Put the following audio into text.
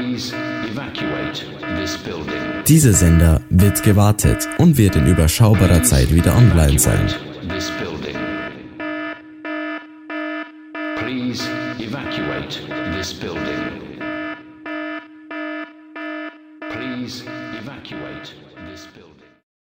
Dieser Sender wird gewartet und wird in überschaubarer Zeit wieder online sein. Please evacuate this building. Please